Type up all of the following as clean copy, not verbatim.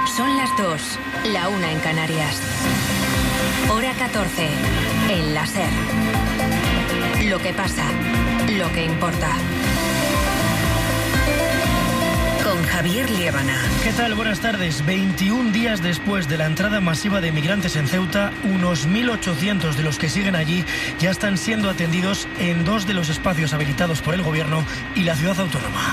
Son las 2, la 1 en Canarias. Hora 14, en la SER. Lo que pasa, lo que importa. Con Javier Liébana. ¿Qué tal? Buenas tardes. 21 días después de la entrada masiva de migrantes en Ceuta, unos 1.800 de los que siguen allí ya están siendo atendidos en 2 de los espacios habilitados por el Gobierno y la ciudad autónoma.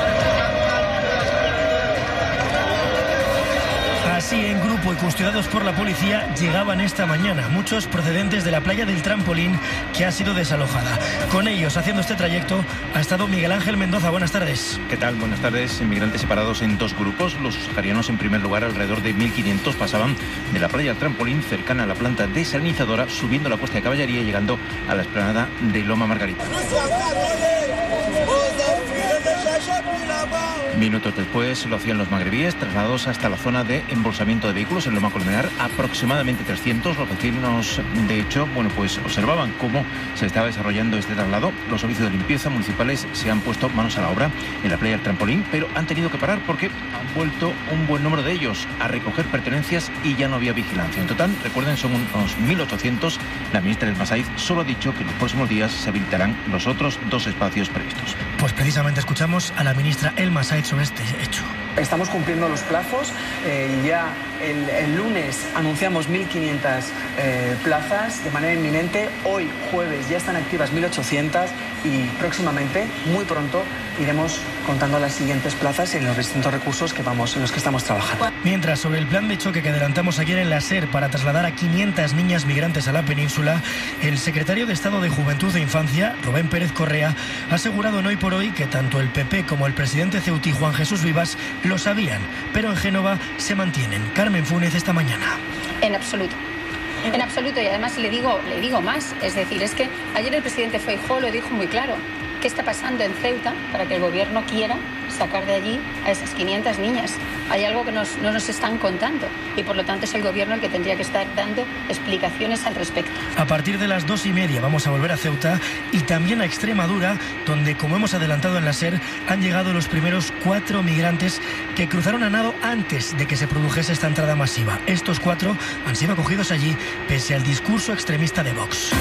Así, en grupo y custodiados por la policía, llegaban esta mañana, muchos procedentes de la playa del Trampolín, que ha sido desalojada. Con ellos, haciendo este trayecto, ha estado Miguel Ángel Mendoza. Buenas tardes. ¿Qué tal? Buenas tardes. Inmigrantes separados en 2 grupos. Los saharianos, en primer lugar, alrededor de 1.500, pasaban de la playa del Trampolín, cercana a la planta desalinizadora, subiendo la Cuesta de Caballería y llegando a la explanada de Loma Margarita. Minutos después lo hacían los magrebíes, trasladados hasta la zona de embolsamiento de vehículos en Loma Colmenar, aproximadamente 300. Los vecinos, de hecho, pues observaban cómo se estaba desarrollando este traslado. Los servicios de limpieza municipales se han puesto manos a la obra en la playa del Trampolín, pero han tenido que parar porque han vuelto un buen número de ellos a recoger pertenencias y ya no había vigilancia. En total, recuerden, son unos 1.800. La ministra del Masaiz solo ha dicho que en los próximos días se habilitarán los otros 2 espacios previstos. Pues precisamente escuchamos a la ministra El Masaiz sobre este hecho. Estamos cumpliendo los plazos. Ya el lunes anunciamos 1.500 plazas de manera inminente. Hoy, jueves, ya están activas 1.800 y próximamente, muy pronto, iremos contando las siguientes plazas en los distintos recursos en los que estamos trabajando. Mientras, sobre el plan de choque que adelantamos ayer en la SER para trasladar a 500 niñas migrantes a la península, el secretario de Estado de Juventud e Infancia, Rubén Pérez Correa, ha asegurado en Hoy por Hoy que tanto el PP como el presidente ceutí, Juan Jesús Vivas, lo sabían, pero en Génova se mantienen. Carmen Funes, esta mañana. En absoluto. En absoluto, y además le digo más, es decir, es que ayer el presidente Feijóo lo dijo muy claro. ¿Qué está pasando en Ceuta para que el gobierno quiera sacar de allí a esas 500 niñas? Hay algo que no nos están contando y por lo tanto es el gobierno el que tendría que estar dando explicaciones al respecto. A partir de las 2:30 vamos a volver a Ceuta y también a Extremadura, donde, como hemos adelantado en la SER, han llegado los primeros 4 migrantes que cruzaron a nado antes de que se produjese esta entrada masiva. Estos 4 han sido acogidos allí pese al discurso extremista de Vox.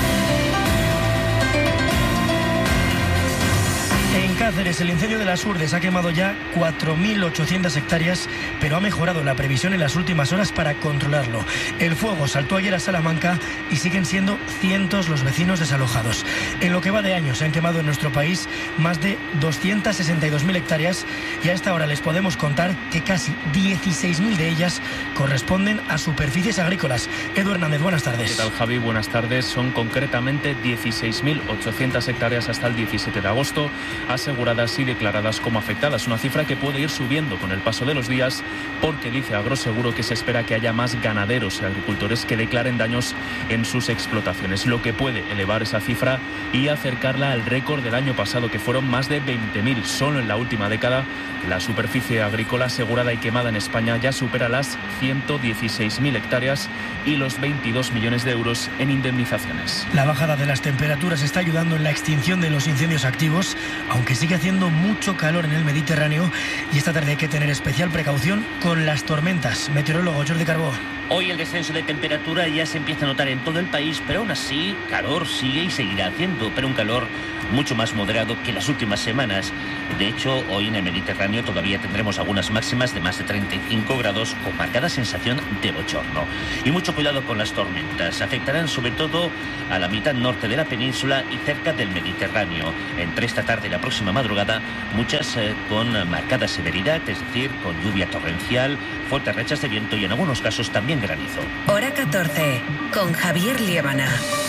En Cáceres, el incendio de las Urdes ha quemado ya 4.800 hectáreas, pero ha mejorado la previsión en las últimas horas para controlarlo. El fuego saltó ayer a Salamanca y siguen siendo cientos los vecinos desalojados. En lo que va de año se han quemado en nuestro país más de 262.000 hectáreas y a esta hora les podemos contar que casi 16.000 de ellas corresponden a superficies agrícolas. Edu Hernández, buenas tardes. ¿Qué tal, Javi? Buenas tardes. Son concretamente 16.800 hectáreas hasta el 17 de agosto. Aseguradas y declaradas como afectadas, una cifra que puede ir subiendo con el paso de los días porque dice Agroseguro que se espera que haya más ganaderos y agricultores que declaren daños en sus explotaciones, lo que puede elevar esa cifra y acercarla al récord del año pasado, que fueron más de 20.000. Solo en la última década la superficie agrícola asegurada y quemada en España ya supera las 116.000 hectáreas y los 22 millones de euros en indemnizaciones. La bajada de las temperaturas está ayudando en la extinción de los incendios activos, aunque sigue haciendo mucho calor en el Mediterráneo y esta tarde hay que tener especial precaución con las tormentas. Meteorólogo Jordi Carbó. Hoy el descenso de temperatura ya se empieza a notar en todo el país, pero aún así calor sigue y seguirá haciendo, pero un calor mucho más moderado que las últimas semanas. De hecho, hoy en el Mediterráneo todavía tendremos algunas máximas de más de 35 grados con marcada sensación de bochorno. Y mucho cuidado con las tormentas. Afectarán sobre todo a la mitad norte de la península y cerca del Mediterráneo. Entre esta tarde y la próxima madrugada, muchas con marcada severidad, es decir, con lluvia torrencial, fuertes rachas de viento y en algunos casos también granizo. Hora 14, con Javier Liébana.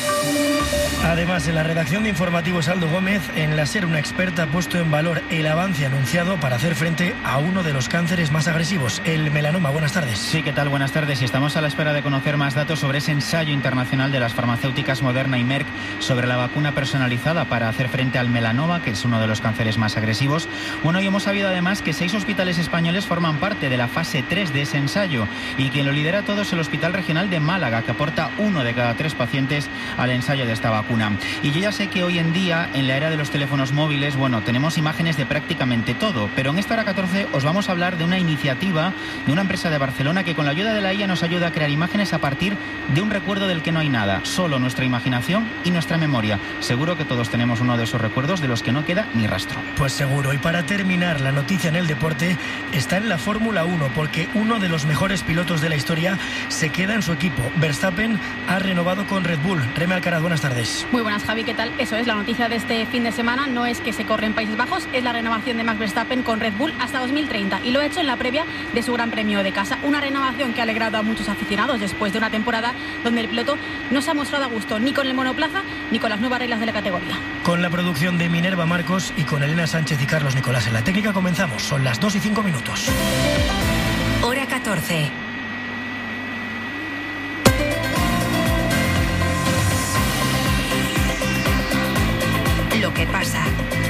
Además, en la redacción de informativos Aldo Gómez, en la SER una experta ha puesto en valor el avance anunciado para hacer frente a uno de los cánceres más agresivos, el melanoma. Buenas tardes. Sí, ¿qué tal? Buenas tardes. Y estamos a la espera de conocer más datos sobre ese ensayo internacional de las farmacéuticas Moderna y Merck sobre la vacuna personalizada para hacer frente al melanoma, que es uno de los cánceres más agresivos. Bueno, y hemos sabido además que 6 hospitales españoles forman parte de la fase 3 de ese ensayo y quien lo lidera todo es el Hospital Regional de Málaga, que aporta 1 de cada 3 pacientes al ensayo de esta vacuna. Y yo ya sé que hoy en día, en la era de los teléfonos móviles, bueno, tenemos imágenes de prácticamente todo, pero en esta hora 14 os vamos a hablar de una iniciativa de una empresa de Barcelona que con la ayuda de la IA nos ayuda a crear imágenes a partir de un recuerdo del que no hay nada, solo nuestra imaginación y nuestra memoria. Seguro que todos tenemos uno de esos recuerdos de los que no queda ni rastro. Pues seguro. Y para terminar, la noticia en el deporte está en la Fórmula 1, porque uno de los mejores pilotos de la historia se queda en su equipo. Verstappen ha renovado con Red Bull. Reme Alcaraz, buenas tardes. Muy buenas, Javi, ¿qué tal? Eso es, la noticia de este fin de semana no es que se corre en Países Bajos, es la renovación de Max Verstappen con Red Bull hasta 2030, y lo ha hecho en la previa de su Gran Premio de casa. Una renovación que ha alegrado a muchos aficionados después de una temporada donde el piloto no se ha mostrado a gusto ni con el monoplaza ni con las nuevas reglas de la categoría. Con la producción de Minerva Marcos y con Elena Sánchez y Carlos Nicolás en la técnica comenzamos. Son las 2:05. Hora 14. Lo que pasa,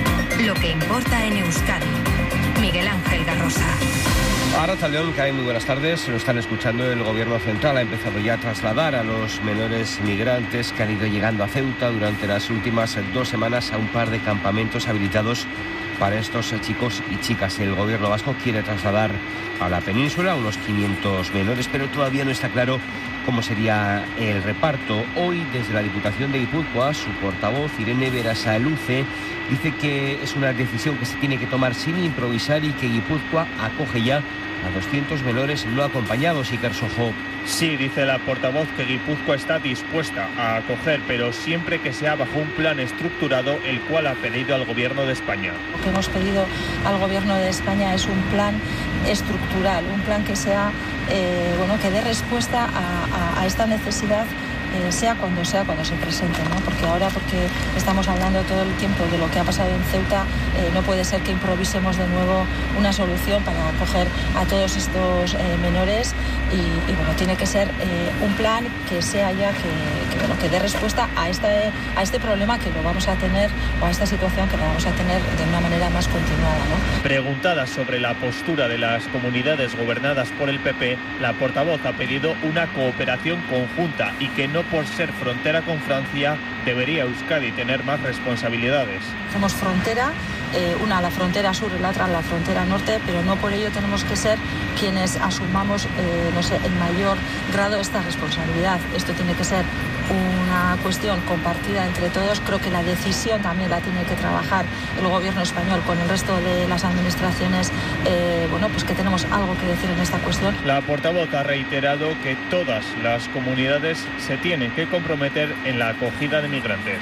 lo que importa en Euskadi. Miguel Ángel Garrosa. Arratsaldeon, que hay muy buenas tardes. Lo están escuchando. El gobierno central ha empezado ya a trasladar a los menores migrantes que han ido llegando a Ceuta durante las últimas 2 semanas a un par de campamentos habilitados para estos chicos y chicas. El gobierno vasco quiere trasladar a la península unos 500 menores, pero todavía no está claro cómo sería el reparto. Hoy, desde la Diputación de Guipúzcoa, su portavoz, Irene Berasaluce, dice que es una decisión que se tiene que tomar sin improvisar y que Guipúzcoa acoge ya a 200 menores no acompañados. Iker Sojo. Sí, dice la portavoz que Guipúzcoa está dispuesta a acoger, pero siempre que sea bajo un plan estructurado, el cual ha pedido al Gobierno de España. Lo que hemos pedido al Gobierno de España es un plan estructural, un plan que sea, que dé respuesta a esta necesidad, sea cuando se presente, ¿no? Porque estamos hablando todo el tiempo de lo que ha pasado en Ceuta, no puede ser que improvisemos de nuevo una solución para acoger a todos estos menores y tiene que ser un plan que sea ya que dé respuesta a este problema que lo vamos a tener, o a esta situación que lo vamos a tener de una manera más continuada, ¿no? Preguntada sobre la postura de las comunidades gobernadas por el PP, la portavoz ha pedido una cooperación conjunta y que no por ser frontera con Francia debería Euskadi tener más responsabilidades. Hacemos frontera, una la frontera sur y la otra la frontera norte, pero no por ello tenemos que ser quienes asumamos en mayor grado esta responsabilidad. Esto tiene que ser una cuestión compartida entre todos. Creo que la decisión también la tiene que trabajar el gobierno español con el resto de las administraciones, que tenemos algo que decir en esta cuestión. La portavoz ha reiterado que todas las comunidades se tienen que comprometer en la acogida de migrantes.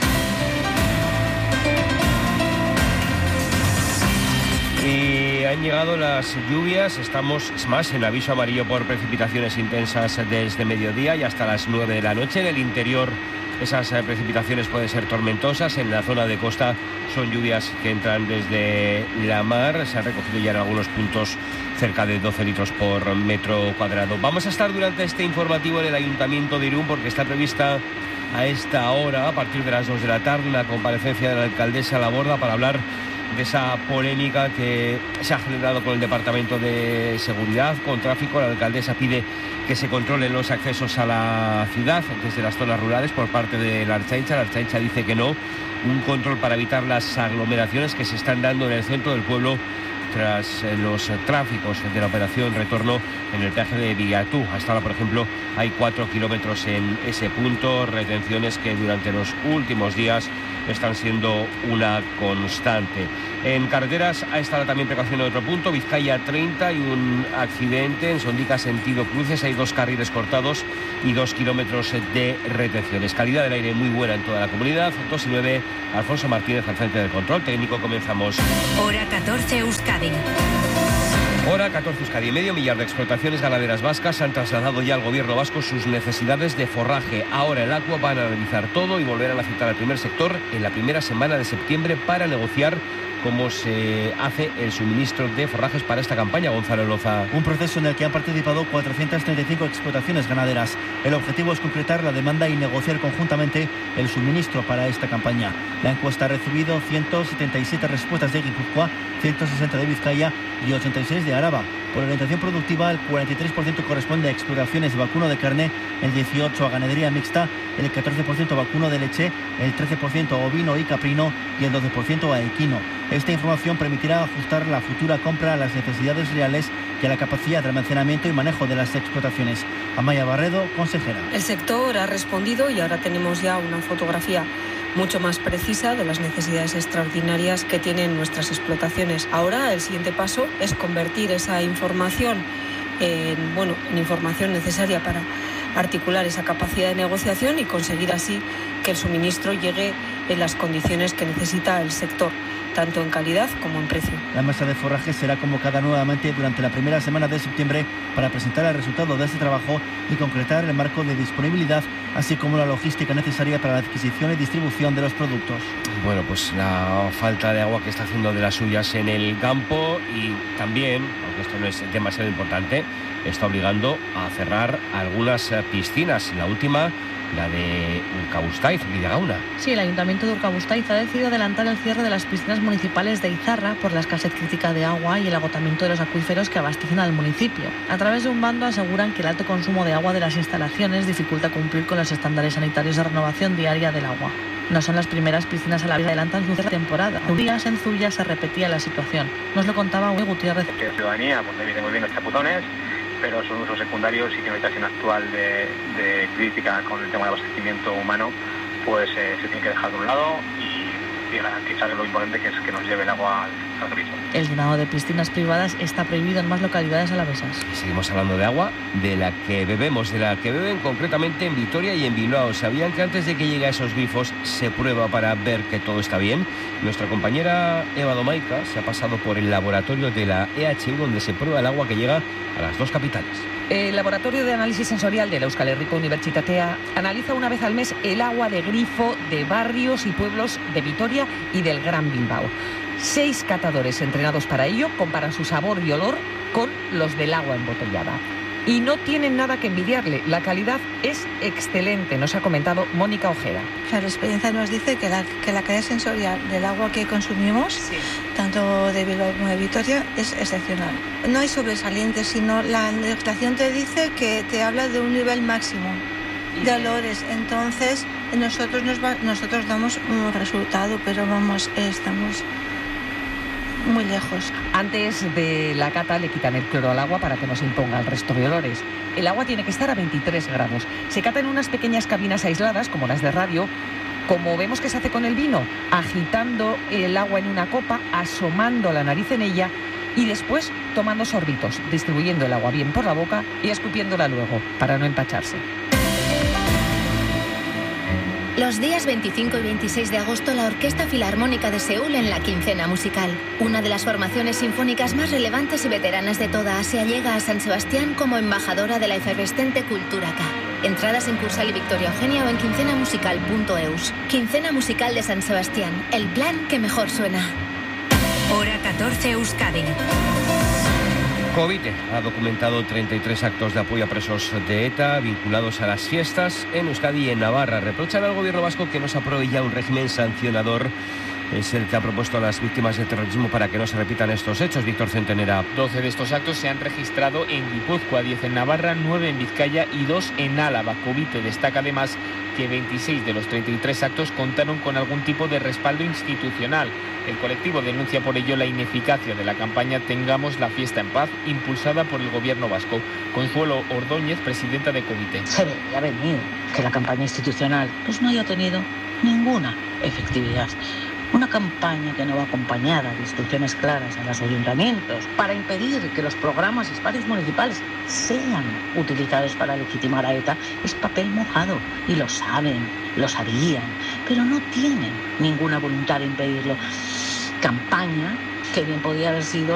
Y han llegado las lluvias, estamos en aviso amarillo por precipitaciones intensas desde mediodía y hasta las 9 de la noche. En el interior esas precipitaciones pueden ser tormentosas, en la zona de costa son lluvias que entran desde la mar, se han recogido ya en algunos puntos cerca de 12 litros por metro cuadrado. Vamos a estar durante este informativo en el Ayuntamiento de Irún porque está prevista a esta hora, a partir de las 2 de la tarde, una comparecencia de la alcaldesa Laborda para hablar de esa polémica que se ha generado con el Departamento de Seguridad, con tráfico. La alcaldesa pide que se controlen los accesos a la ciudad desde las zonas rurales por parte de la Ertzaintza. La Ertzaintza dice que no, un control para evitar las aglomeraciones que se están dando en el centro del pueblo tras los tráficos de la operación retorno en el peaje de Vigatú. Hasta ahora, por ejemplo, hay 4 kilómetros en ese punto, retenciones que durante los últimos días están siendo una constante. En carreteras ha estado también precaución en otro punto, Vizcaya 30, y un accidente en Sondica sentido cruces, hay 2 carriles cortados y 2 kilómetros de retenciones. Calidad del aire muy buena en toda la comunidad. 2:09, Alfonso Martínez al frente del control técnico. Comenzamos. Hora 14 Euskadi. Hora 14 Euskadi. 500.000 de explotaciones ganaderas vascas han trasladado ya al gobierno vasco sus necesidades de forraje. Ahora el Aqua van a analizar todo y volverán a citar al primer sector en la primera semana de septiembre para negociar cómo se hace el suministro de forrajes para esta campaña. Gonzalo Loza. Un proceso en el que han participado 435 explotaciones ganaderas. El objetivo es concretar la demanda y negociar conjuntamente el suministro para esta campaña. La encuesta ha recibido 177 respuestas de Guipúzcoa, 160 de Vizcaya y 86 de Araba. Por orientación productiva, el 43% corresponde a explotaciones de vacuno de carne, el 18% a ganadería mixta, el 14% a vacuno de leche, el 13% a ovino y caprino y el 12% a equino. Esta información permitirá ajustar la futura compra a las necesidades reales y a la capacidad de almacenamiento y manejo de las explotaciones. Amaya Barredo, consejera. El sector ha respondido y ahora tenemos ya una fotografía mucho más precisa de las necesidades extraordinarias que tienen nuestras explotaciones. Ahora el siguiente paso es convertir esa información en información necesaria para articular esa capacidad de negociación y conseguir así que el suministro llegue en las condiciones que necesita el sector, tanto en calidad como en precio. La mesa de forraje será convocada nuevamente durante la primera semana de septiembre para presentar el resultado de este trabajo y concretar el marco de disponibilidad, así como la logística necesaria para la adquisición y distribución de los productos. Bueno, pues la falta de agua que está haciendo de las suyas en el campo y también, aunque esto no es demasiado importante, está obligando a cerrar algunas piscinas. La última, la de Urkabustaiz, Lidia Gauna. Sí, el Ayuntamiento de Urkabustaiz ha decidido adelantar el cierre de las piscinas municipales de Izarra por la escasez crítica de agua y el agotamiento de los acuíferos que abastecen al municipio. A través de un bando aseguran que el alto consumo de agua de las instalaciones dificulta cumplir con los estándares sanitarios de renovación diaria del agua. No son las primeras piscinas a la vez que adelantan su cierre de temporada. Días en Zuya se repetía la situación. Nos lo contaba Hugo Gutiérrez. La ciudadanía viene muy bien los chaputones, pero son usos secundarios y que en la situación actual de crítica con el tema de abastecimiento humano, pues se tiene que dejar de un lado y garantizar lo importante que es que nos lleve el agua al turismo. El llenado de piscinas privadas está prohibido en más localidades alavesas. Seguimos hablando de agua, de la que bebemos, de la que beben concretamente en Vitoria y en Bilbao. ¿Sabían que antes de que llegue a esos grifos se prueba para ver que todo está bien? Nuestra compañera Eva Domaica se ha pasado por el laboratorio de la EHU, donde se prueba el agua que llega a las dos capitales. El Laboratorio de Análisis Sensorial de la Euskal Herriko Unibertsitatea analiza una vez al mes el agua de grifo de barrios y pueblos de Vitoria y del Gran Bilbao. 6 catadores entrenados para ello comparan su sabor y olor con los del agua embotellada. Y no tienen nada que envidiarle. La calidad es excelente, nos ha comentado Mónica Ojeda. O sea, la experiencia nos dice que la calidad sensorial del agua que consumimos, tanto de Bilbao como de Vitoria, es excepcional. No hay sobresalientes, sino la legislación te dice que te habla de un nivel máximo de olores. Entonces, nosotros damos un resultado, pero estamos muy lejos. Antes de la cata le quitan el cloro al agua para que no se imponga el resto de olores. El agua tiene que estar a 23 grados. Se cata en unas pequeñas cabinas aisladas, como las de radio, como vemos que se hace con el vino, agitando el agua en una copa, asomando la nariz en ella y después tomando sorbitos, distribuyendo el agua bien por la boca y escupiéndola luego, para no empacharse. Los días 25 y 26 de agosto, la Orquesta Filarmónica de Seúl en la Quincena Musical. Una de las formaciones sinfónicas más relevantes y veteranas de toda Asia llega a San Sebastián como embajadora de la efervescente cultura K. Entradas en Cursal y Victoria Eugenia o en quincenamusical.eus. Quincena Musical de San Sebastián, el plan que mejor suena. Hora 14 Euskadi. Covite ha documentado 33 actos de apoyo a presos de ETA vinculados a las fiestas en Euskadi y en Navarra. Reprochan al gobierno vasco que no se apruebe ya un régimen sancionador. Es el que ha propuesto a las víctimas de terrorismo para que no se repitan estos hechos. Víctor Centenera. 12 de estos actos se han registrado en Guipúzcoa, 10 en Navarra, 9 en Vizcaya y 2 en Álava. Covite destaca además que 26 de los 33 actos contaron con algún tipo de respaldo institucional. El colectivo denuncia por ello la ineficacia de la campaña Tengamos la fiesta en paz, impulsada por el gobierno vasco. Consuelo Ordóñez, presidenta de Covite. Se veía venir que la campaña institucional no haya tenido ninguna efectividad. Una campaña que no va acompañada de instrucciones claras a los ayuntamientos para impedir que los programas y espacios municipales sean utilizados para legitimar a ETA es papel mojado y lo saben, lo sabían, pero no tienen ninguna voluntad de impedirlo. Campaña que bien podía haber sido